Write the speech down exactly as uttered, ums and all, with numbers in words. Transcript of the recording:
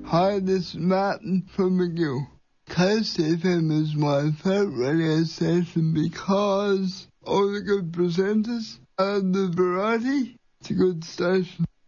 Hi, this is Martin from McGill. Coast F M is my favourite radio station because all the good presenters and the variety. It's a good station.